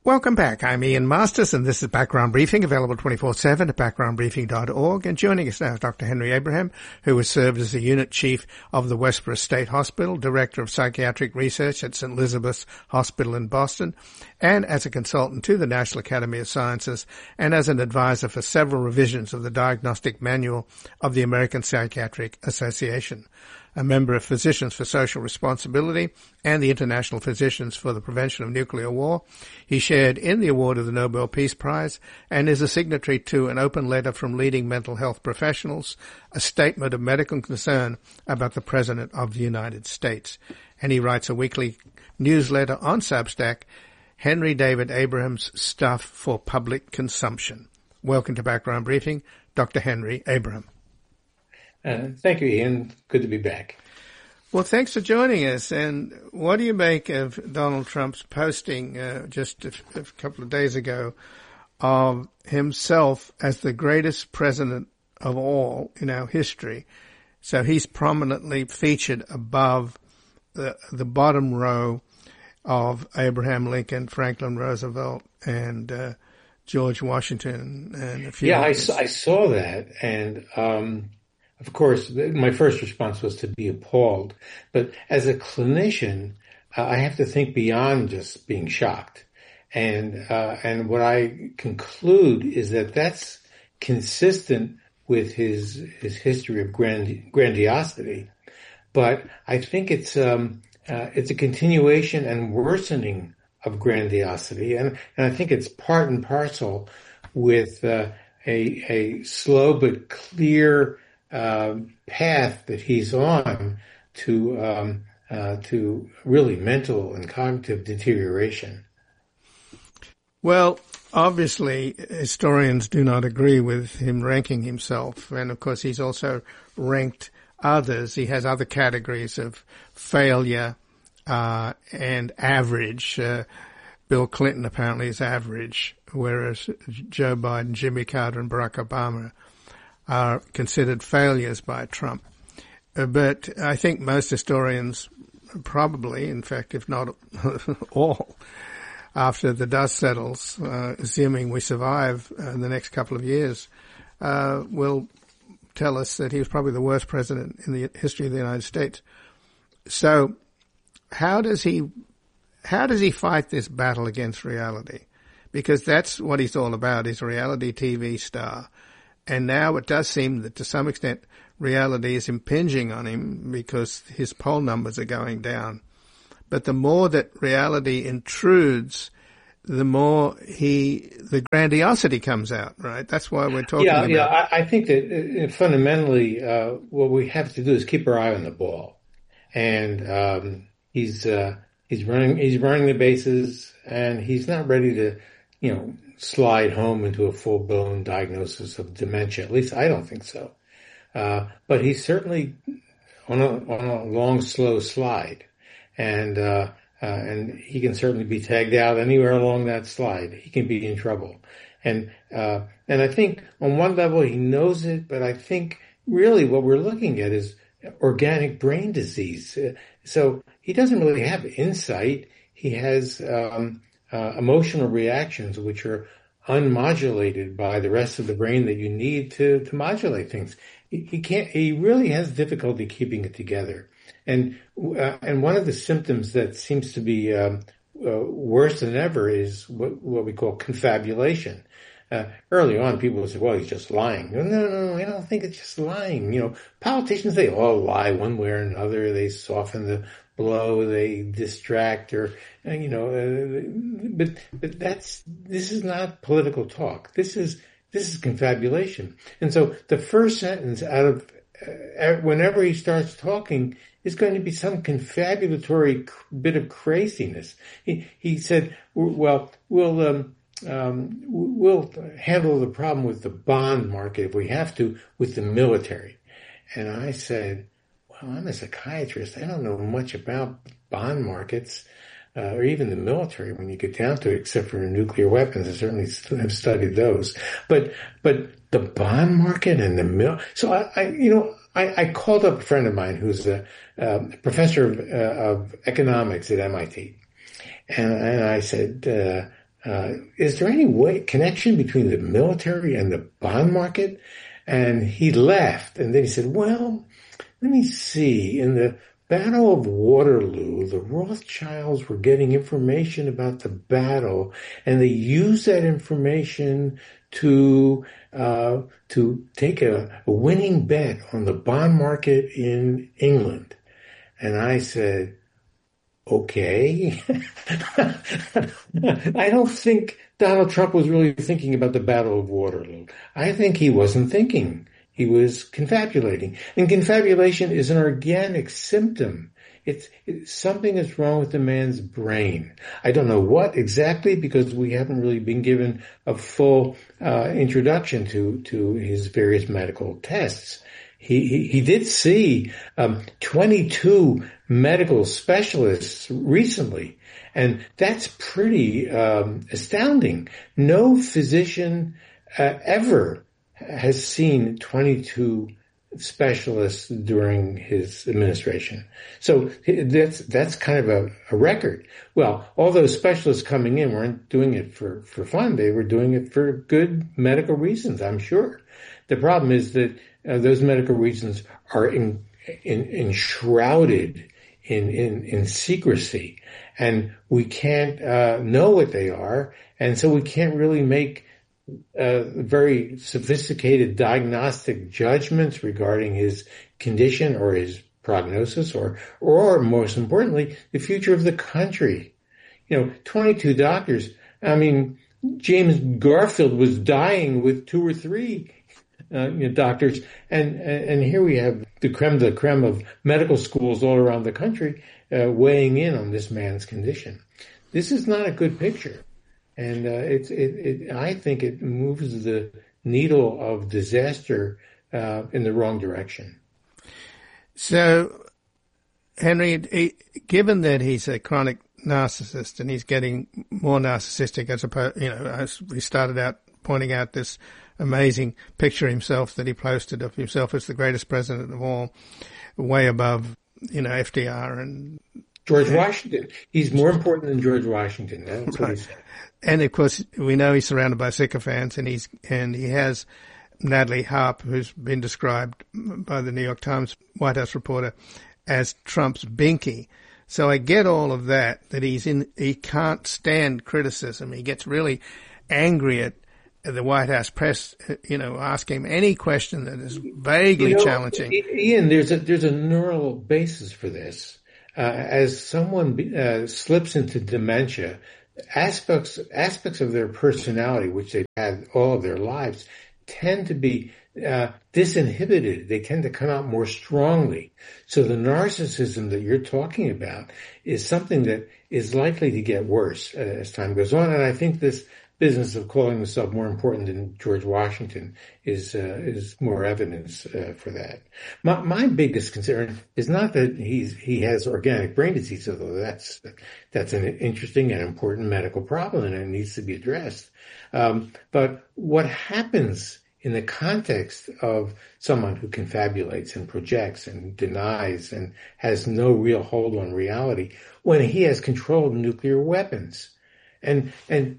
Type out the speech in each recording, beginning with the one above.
Welcome back. I'm Ian Masters, and this is Background Briefing, available 24/7 at backgroundbriefing.org. And joining us now is Dr. Henry Abraham, who has served as the Unit Chief of the Westboro State Hospital, Director of Psychiatric Research at St. Elizabeth's Hospital in Boston, and as a consultant to the National Academy of Sciences, and as an advisor for several revisions of the Diagnostic Manual of the American Psychiatric Association. A member of Physicians for Social Responsibility and the International Physicians for the Prevention of Nuclear War. He shared in the award of the Nobel Peace Prize and is a signatory to an open letter from leading mental health professionals, a statement of medical concern about the President of the United States. And he writes a weekly newsletter on Substack, Henry David Abraham's Stuff for Public Consumption. Welcome to Background Briefing, Dr. Henry Abraham. Thank you, Ian. Good to be back. Well, thanks for joining us. And what do you make of Donald Trump's posting just a couple of days ago of himself as the greatest president of all in our history? So he's prominently featured above the bottom row of Abraham Lincoln, Franklin Roosevelt, and George Washington, and a few others. I saw that, and of course, my first response was to be appalled. But as a clinician, I have to think beyond just being shocked. And what I conclude is that that's consistent with his history of grandiosity. But I think it's a continuation and worsening of grandiosity. And I think it's part and parcel with a slow but clear path that he's on to really mental and cognitive deterioration. Well, obviously, historians do not agree with him ranking himself, and of course, he's also ranked others. He has other categories of failure and average. Bill Clinton apparently is average, whereas Joe Biden, Jimmy Carter, and Barack Obama are considered failures by Trump. But I think most historians probably, in fact, if not all, after the dust settles, assuming we survive in the next couple of years, will tell us that he was probably the worst president in the history of the United States. So how does he fight this battle against reality? Because that's what he's all about, is a reality TV star. And now it does seem that to some extent reality is impinging on him because his poll numbers are going down. But the more that reality intrudes, the more the grandiosity comes out, right? That's why we're talking about. Yeah, I think that fundamentally what we have to do is keep our eye on the ball. And he's running the bases, and he's not ready to, slide home into a full-blown diagnosis of dementia. At least I don't think so. But he's certainly on a long, slow slide. And he can certainly be tagged out anywhere along that slide. He can be in trouble. And I think on one level he knows it, but I think really what we're looking at is organic brain disease. So he doesn't really have insight. He has emotional reactions which are unmodulated by the rest of the brain that you need to modulate things. He really has difficulty keeping it together. And one of the symptoms that seems to be worse than ever is what we call confabulation. Early on, people would say, well, he's just lying. No, I don't think it's just lying. Politicians, they all lie one way or another. They soften the blow, they distract, or, but this is not political talk. This is confabulation. And so the first sentence out of, whenever he starts talking, is going to be some confabulatory bit of craziness. He said, well, we'll handle the problem with the bond market if we have to with the military. And I said, well, I'm a psychiatrist. I don't know much about bond markets or even the military when you get down to it, except for nuclear weapons. I certainly have studied those. But the bond market and the so I called up a friend of mine who's a professor of economics at MIT, and I said, is there any connection between the military and the bond market? And he laughed, and then he said, well, let me see. In the Battle of Waterloo, the Rothschilds were getting information about the battle, and they used that information to take a winning bet on the bond market in England. And I said, okay. I don't think Donald Trump was really thinking about the Battle of Waterloo. I think he wasn't thinking. He was confabulating. And confabulation is an organic symptom. It's something is wrong with the man's brain. I don't know what exactly, because we haven't really been given a full introduction to his various medical tests. He did see 22 medical specialists recently, and that's pretty astounding. No physician ever has seen 22 specialists during his administration. So that's kind of a record. Well, all those specialists coming in weren't doing it for fun. They were doing it for good medical reasons, I'm sure. The problem is that those medical reasons are enshrouded in secrecy, and we can't know what they are, and so we can't really make very sophisticated diagnostic judgments regarding his condition or his prognosis, or most importantly, the future of the country. 22 doctors. I mean, James Garfield was dying with 2 or 3 doctors, and here we have the creme of medical schools all around the country weighing in on this man's condition. This is not a good picture. And I think it moves the needle of disaster in the wrong direction. So, Henry, given that he's a chronic narcissist and he's getting more narcissistic, as we started out pointing out this amazing picture himself that he posted of himself as the greatest president of all, way above, FDR and George Washington. He's more important than George Washington. That's what he said. And of course, we know he's surrounded by sycophants, and he has Natalie Harp, who's been described by the New York Times White House reporter as Trump's binky. So I get all of that he can't stand criticism. He gets really angry at the White House press, ask him any question that is vaguely challenging. Ian, there's a neural basis for this. As someone slips into dementia, aspects of their personality, which they've had all of their lives, tend to be disinhibited. They tend to come out more strongly. So the narcissism that you're talking about is something that is likely to get worse as time goes on. And I think this business of calling himself more important than George Washington is more evidence for that. My biggest concern is not that he has organic brain disease, although that's an interesting and important medical problem and it needs to be addressed. But what happens in the context of someone who confabulates and projects and denies and has no real hold on reality when he has controlled nuclear weapons? And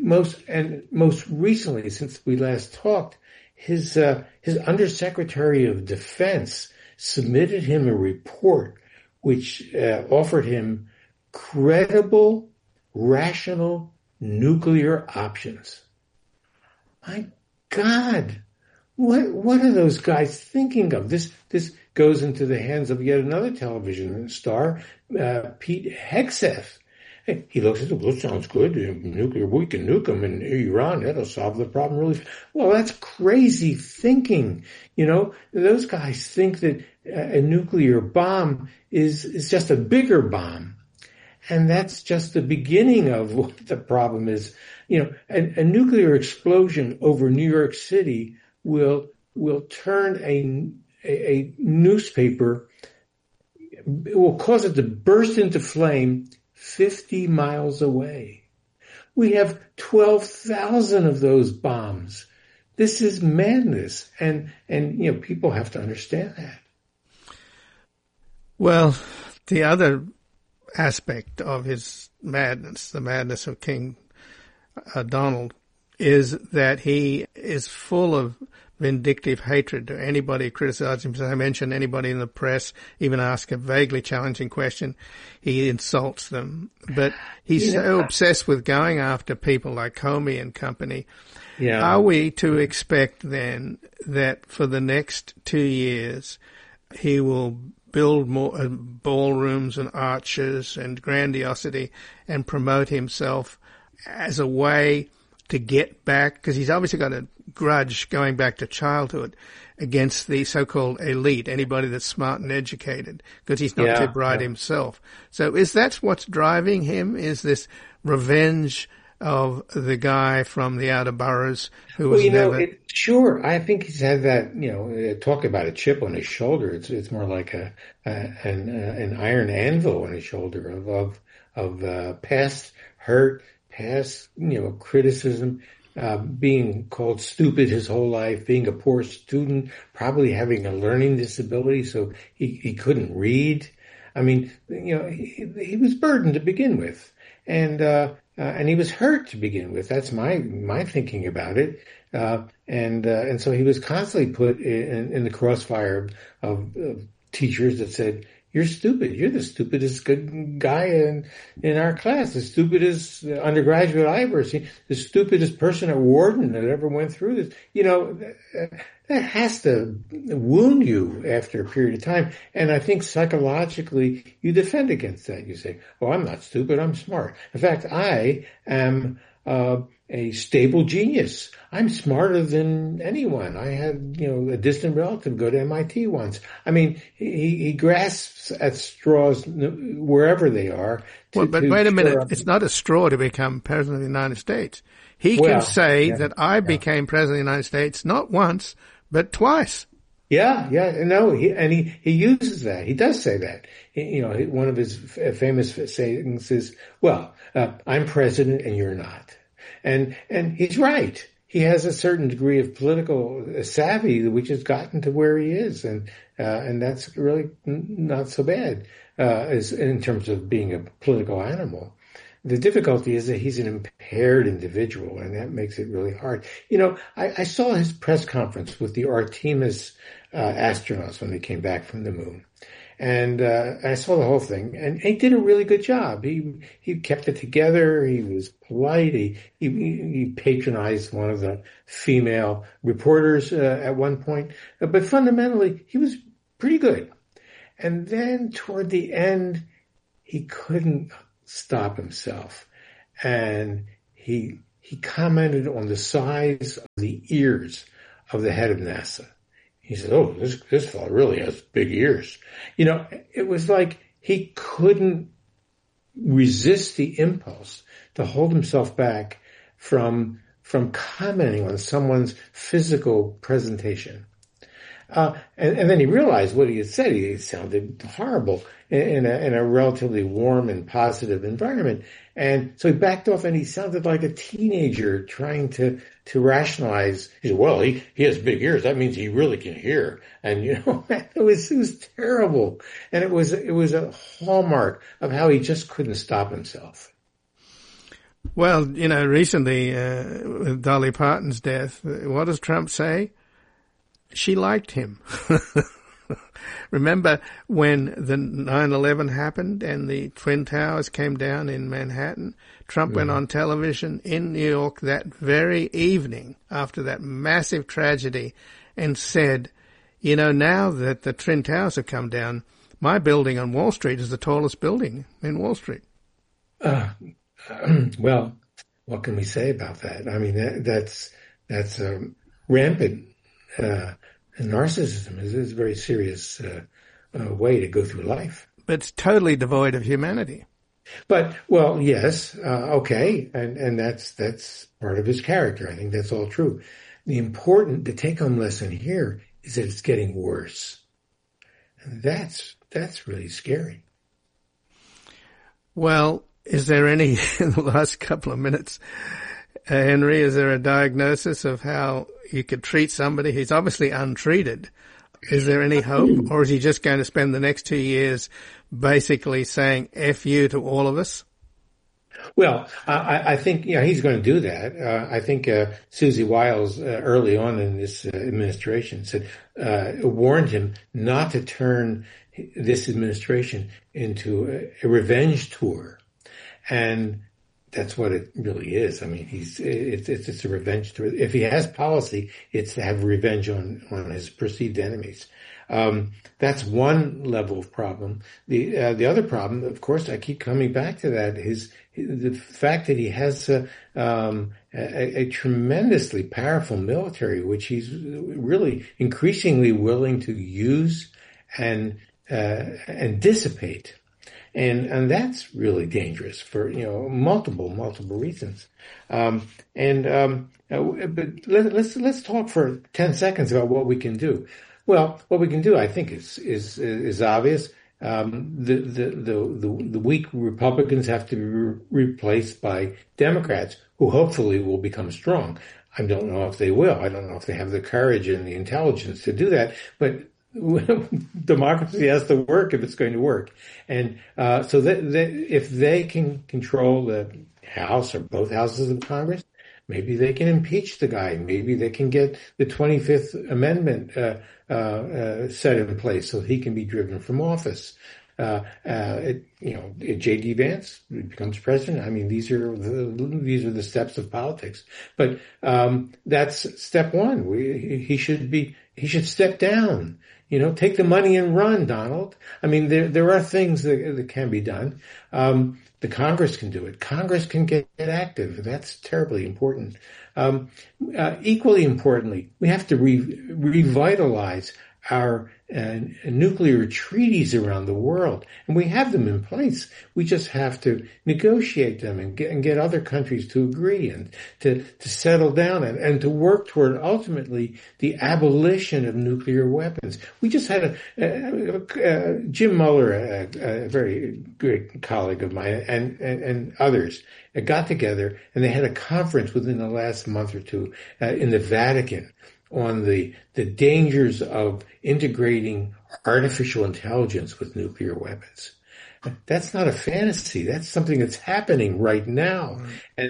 most recently, since we last talked, his Undersecretary of Defense submitted him a report which offered him credible, rational nuclear options. My God, what are those guys thinking of? This goes into the hands of yet another television star, Pete Hegseth. He looks at it, well, sounds good. Nuclear, we can nuke them in Iran. That'll solve the problem really. Well, that's crazy thinking. Those guys think that a nuclear bomb is just a bigger bomb. And that's just the beginning of what the problem is. A nuclear explosion over New York City will turn a newspaper, it will cause it to burst into flame 50 miles away. We have 12,000 of those bombs. This is madness. And people have to understand that. Well, the other aspect of his madness, the madness of King Donald, is that he is full of vindictive hatred to anybody who criticizes him. As I mentioned, anybody in the press, even ask a vaguely challenging question, he insults them. But he's so obsessed with going after people like Comey and company. Yeah. Are we to expect then that for the next 2 years he will build more ballrooms and arches and grandiosity and promote himself as a way to get back, because he's obviously got a grudge going back to childhood against the so-called elite, anybody that's smart and educated, because he's not too bright himself. So is that what's driving him? Is this revenge of the guy from the outer boroughs who was sure. I think he's had that, talk about a chip on his shoulder. It's more like an iron anvil on his shoulder of past hurt, past, criticism, being called stupid his whole life, being a poor student, probably having a learning disability, so he couldn't read. I mean, he was burdened to begin with, and he was hurt to begin with. That's my thinking about it. And so he was constantly put in the crossfire of teachers that said, "You're stupid. You're the stupidest good guy in our class, the stupidest undergraduate I've ever seen, the stupidest person at Wharton that ever went through this." That has to wound you after a period of time. And I think psychologically you defend against that. You say, "Oh, I'm not stupid. I'm smart. In fact, I am a stable genius. I'm smarter than anyone. I had, a distant relative go to MIT once." I mean, he grasps at straws wherever they are. But wait a minute. It's not a straw to become president of the United States. He can say that I became president of the United States not once, but twice. Yeah. No, he uses that. He does say that. One of his famous sayings is, "Well, I'm president and you're not." And he's right. He has a certain degree of political savvy, which has gotten to where he is. And that's really not so bad, as in terms of being a political animal. The difficulty is that he's an impaired individual, and that makes it really hard. I saw his press conference with the Artemis astronauts when they came back from the moon. And I saw the whole thing, and he did a really good job. He kept it together. He was polite. He patronized one of the female reporters at one point, but fundamentally he was pretty good. And then toward the end, he couldn't stop himself, and he commented on the size of the ears of the head of NASA. He said, "Oh, this fellow really has big ears." It was like he couldn't resist the impulse to hold himself back from commenting on someone's physical presentation. And then he realized what he had said. He sounded horrible in a relatively warm and positive environment. And so he backed off, and he sounded like a teenager trying to rationalize. He said, "Well, he has big ears. That means he really can hear." And, it was terrible. And it was a hallmark of how he just couldn't stop himself. Well, recently, with Dolly Parton's death, what does Trump say? She liked him. Remember when the 9/11 happened and the Twin Towers came down in Manhattan? Trump went on television in New York that very evening after that massive tragedy and said, now that the Twin Towers have come down, my building on Wall Street is the tallest building in Wall Street. Well, what can we say about that? I mean, that's rampant narcissism is a very serious way to go through life. But it's totally devoid of humanity. But, well, yes, okay, and that's part of his character. I think that's all true. The take-home lesson here is that it's getting worse. And that's really scary. Well, is there any, in the last couple of minutes, Henry, is there a diagnosis of how you could treat somebody who's obviously untreated? Is there any hope, or is he just going to spend the next 2 years basically saying F you to all of us? Well, I think he's going to do that. I think Susie Wiles early on in this administration warned him not to turn this administration into a revenge tour, and that's what it really is. I mean, it's a revenge tour. If he has policy, it's to have revenge on his perceived enemies. That's one level of problem. The other problem, of course, I keep coming back to that, is the fact that he has a tremendously powerful military, which he's really increasingly willing to use and dissipate. And that's really dangerous for, multiple reasons. But let's talk for 10 seconds about what we can do. Well, what we can do, I think, is obvious. The weak Republicans have to be replaced by Democrats who hopefully will become strong. I don't know if they will. I don't know if they have the courage and the intelligence to do that, but democracy has to work if it's going to work. And so if they can control the House or both houses of Congress, maybe they can impeach the guy. Maybe they can get the 25th Amendment set in place so he can be driven from office. J.D. Vance becomes president. I mean, these are the steps of politics. But that's step one. He should step down. Take the money and run, Donald. I mean, there are things that can be done. The Congress can do it. Congress can get active. That's terribly important. Equally importantly, we have to revitalize our nuclear treaties around the world, and we have them in place. We just have to negotiate them and get other countries to agree and to settle down and to work toward ultimately the abolition of nuclear weapons. We just had Jim Mueller, a very great colleague of mine, and others got together, and they had a conference within the last month or two in the Vatican on the dangers of integrating artificial intelligence with nuclear weapons. That's not a fantasy. That's something that's happening right now.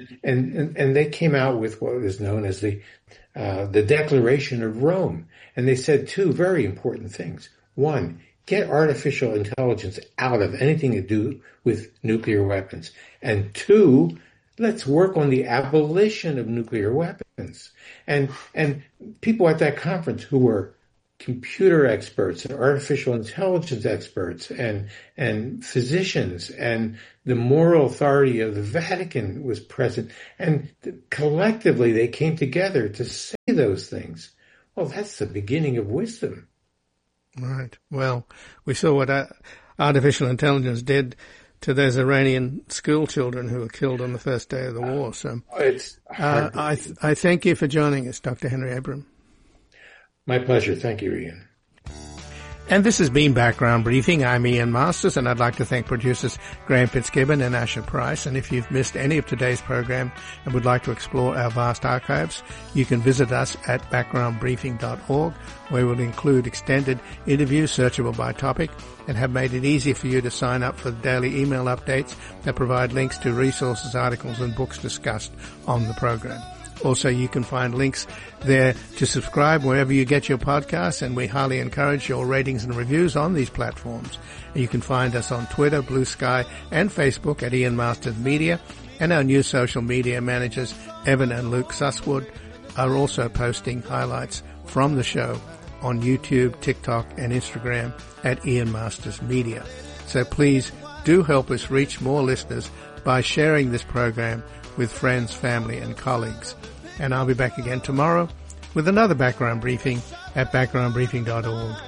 And they came out with what is known as the Declaration of Rome. And they said two very important things. One, get artificial intelligence out of anything to do with nuclear weapons. And two, let's work on the abolition of nuclear weapons. And people at that conference who were computer experts and artificial intelligence experts and physicians and the moral authority of the Vatican was present. And collectively they came together to say those things. Well, that's the beginning of wisdom. Right. Well, we saw what artificial intelligence did to those Iranian school children who were killed on the first day of the war. So I thank you for joining us, Dr. Henry Abram. My pleasure. Thank you, Ian. And this has been Background Briefing. I'm Ian Masters, and I'd like to thank producers Graham Fitzgibbon and Asher Price. And if you've missed any of today's program and would like to explore our vast archives, you can visit us at backgroundbriefing.org, where we'll include extended interviews searchable by topic and have made it easy for you to sign up for the daily email updates that provide links to resources, articles, and books discussed on the program. Also, you can find links there to subscribe wherever you get your podcasts, and we highly encourage your ratings and reviews on these platforms. And you can find us on Twitter, Blue Sky, and Facebook at Ian Masters Media, and our new social media managers, Evan and Luke Susswood, are also posting highlights from the show on YouTube, TikTok, and Instagram at Ian Masters Media. So please do help us reach more listeners by sharing this program with friends, family, and colleagues. And I'll be back again tomorrow with another background briefing at backgroundbriefing.org.